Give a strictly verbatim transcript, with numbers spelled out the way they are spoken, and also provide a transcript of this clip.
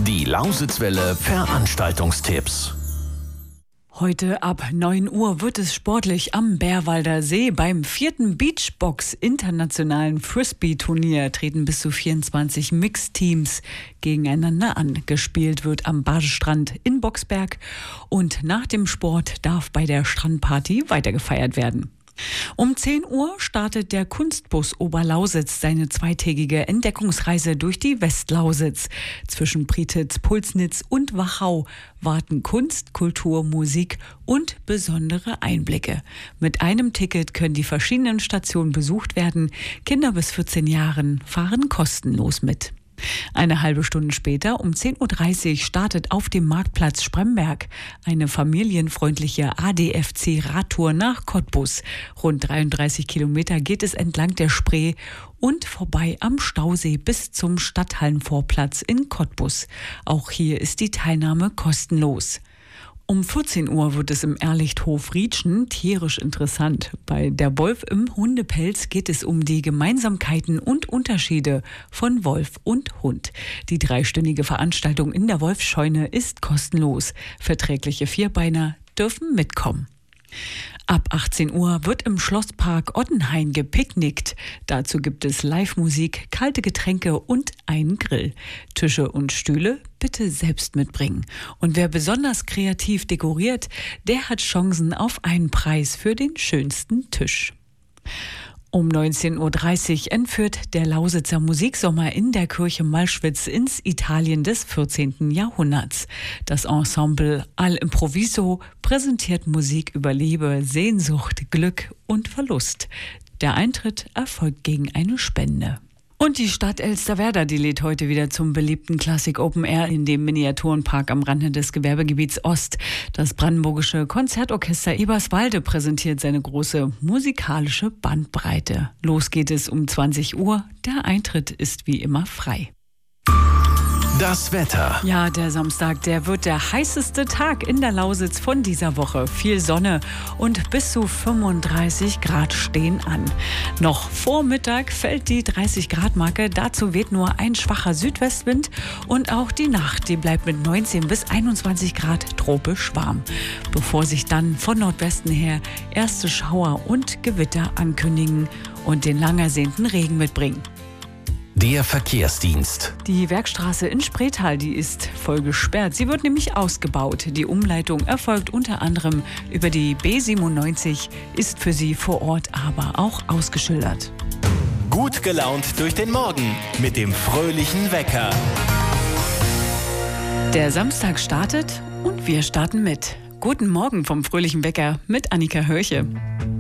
Die Lausitzwelle Veranstaltungstipps. Heute ab neun Uhr wird es sportlich am Bärwalder See. Beim vierten Beachbox-internationalen Frisbee-Turnier treten bis zu vierundzwanzig Mixteams gegeneinander an. Gespielt wird am Badestrand in Boxberg und nach dem Sport darf bei der Strandparty weitergefeiert werden. Um zehn Uhr startet der Kunstbus Oberlausitz seine zweitägige Entdeckungsreise durch die Westlausitz. Zwischen Prietitz, Pulsnitz und Wachau warten Kunst, Kultur, Musik und besondere Einblicke. Mit einem Ticket können die verschiedenen Stationen besucht werden. Kinder bis vierzehn Jahren fahren kostenlos mit. Eine halbe Stunde später, um zehn Uhr dreißig, startet auf dem Marktplatz Spremberg eine familienfreundliche A D F C-Radtour nach Cottbus. Rund dreiunddreißig Kilometer geht es entlang der Spree und vorbei am Stausee bis zum Stadthallenvorplatz in Cottbus. Auch hier ist die Teilnahme kostenlos. Um vierzehn Uhr wird es im Ehrlichthof Rietschen tierisch interessant. Bei Der Wolf im Hundepelz geht es um die Gemeinsamkeiten und Unterschiede von Wolf und Hund. Die dreistündige Veranstaltung in der Wolfsscheune ist kostenlos. Verträgliche Vierbeiner dürfen mitkommen. Ab achtzehn Uhr wird im Schlosspark Ottenhain gepicknickt. Dazu gibt es Live-Musik, kalte Getränke und einen Grill. Tische und Stühle bitte selbst mitbringen. Und wer besonders kreativ dekoriert, der hat Chancen auf einen Preis für den schönsten Tisch. Um neunzehn Uhr dreißig entführt der Lausitzer Musiksommer in der Kirche Malschwitz ins Italien des vierzehnten Jahrhunderts. Das Ensemble Al Improviso präsentiert Musik über Liebe, Sehnsucht, Glück und Verlust. Der Eintritt erfolgt gegen eine Spende. Und die Stadt Elsterwerda, die lädt heute wieder zum beliebten Classic Open Air in dem Miniaturenpark am Rande des Gewerbegebiets Ost. Das brandenburgische Konzertorchester Eberswalde präsentiert seine große musikalische Bandbreite. Los geht es um zwanzig Uhr. Der Eintritt ist wie immer frei. Das Wetter. Ja, der Samstag, der wird der heißeste Tag in der Lausitz von dieser Woche. Viel Sonne und bis zu fünfunddreißig Grad stehen an. Noch vor Mittag fällt die dreißig Grad Marke. Dazu weht nur ein schwacher Südwestwind und auch die Nacht, die bleibt mit neunzehn bis einundzwanzig Grad tropisch warm. Bevor sich dann von Nordwesten her erste Schauer und Gewitter ankündigen und den lang ersehnten Regen mitbringen. Der Verkehrsdienst. Die Werkstraße in Spreetal, die ist voll gesperrt. Sie wird nämlich ausgebaut. Die Umleitung erfolgt unter anderem über die B siebenundneunzig, ist für Sie vor Ort aber auch ausgeschildert. Gut gelaunt durch den Morgen mit dem fröhlichen Wecker. Der Samstag startet und wir starten mit. Guten Morgen vom fröhlichen Wecker mit Annika Hörche.